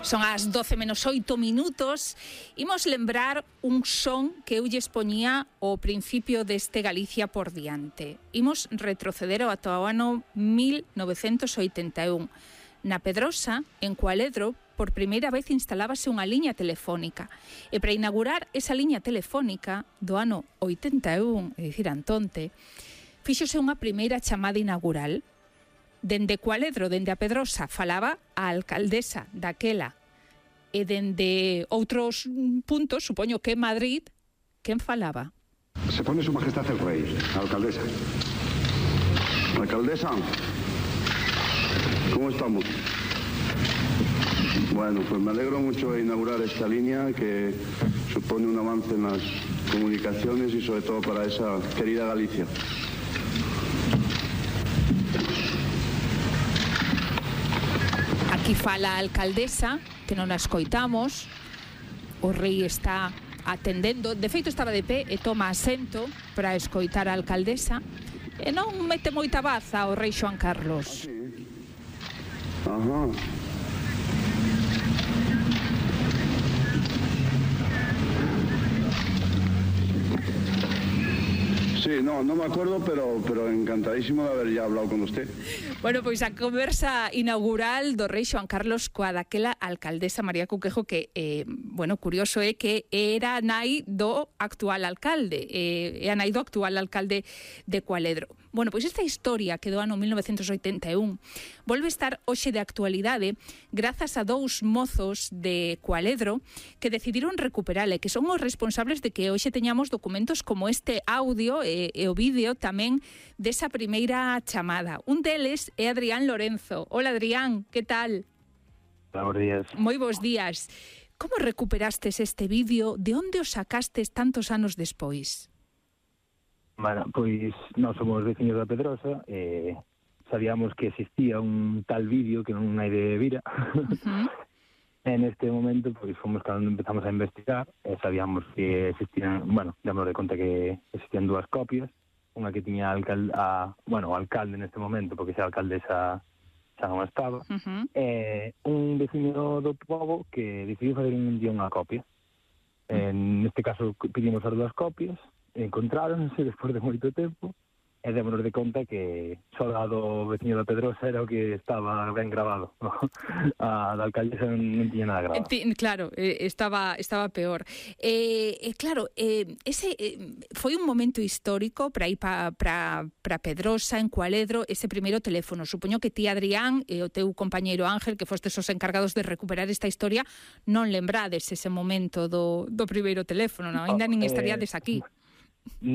Son as 12 menos 8 minutos. Imos lembrar un son que eu lles poñía ao principio deste Galicia por diante. Imos retroceder ao ano 1981. Na Pedrosa, en Cualedro, por primeira vez instalábase unha liña telefónica. E para inaugurar esa liña telefónica do ano 81, é dicir, Antonte, fíxose unha primeira chamada inaugural. Dende Cualedro, dende a Pedrosa, falaba a alcaldesa daquela. E dende outros puntos, supoño que en Madrid, quen falaba? Se pone su majestad el rey, la alcaldesa. Alcaldesa, ¿cómo estamos? Bueno, pues me alegro mucho de inaugurar esta línea que supone un avance en las comunicaciones y sobre todo para esa querida Galicia. Aquí fala a alcaldesa, que non a escoitamos. O rei está atendendo, de feito estaba de pé e toma asento para escoitar a alcaldesa. E non mete moita baza o rei Xoán Carlos. Ajá. Sí, no me acuerdo, pero encantadísimo de haber ya hablado con usted. Bueno, pois a conversa inaugural do rei Xoán Carlos coa daquela alcaldesa María Cuquejo, que, curioso é que era nai do actual alcalde, é a nai do actual alcalde de Cualedro. Bueno, pois esta historia que do ano 1981 volve estar hoxe de actualidade grazas a dous mozos de Cualedro que decidiron recuperala e que son os responsables de que hoxe teñamos documentos como este audio e o vídeo tamén desa primeira chamada. Un deles é Adrián Lorenzo. Hola, Adrián, que tal? Hola, bons días. Moi bons días. Como recuperastes este vídeo? De onde o sacastes tantos anos despois? Bueno, pois nós somos veciños da Pedrosa e sabíamos que existía un tal vídeo que non hai de vira. En este momento, pois fomos cando empezamos a investigar e sabíamos que existían, damos de conta que existían dúas copias, unha que tiña o alcalde neste momento, porque xa a alcaldesa xa non estaba, e un veciño do pobo que decidiu fazer un día unha copia. En este caso pedimos as dúas copias, encontráronse despois de moito tempo e démonos de conta que só do veciño da Pedrosa era o que estaba ben grabado. A da alcaldesa non tiña nada grabado. Claro, estaba peor. Claro, ese foi un momento histórico para ir para Pedrosa, en Cualedro, ese primeiro teléfono. Supoño que ti, Adrián, e o teu compañeiro Ángel, que fostes os encargados de recuperar esta historia, non lembrades ese momento do primeiro teléfono, non? Ainda nin estaríades aquí.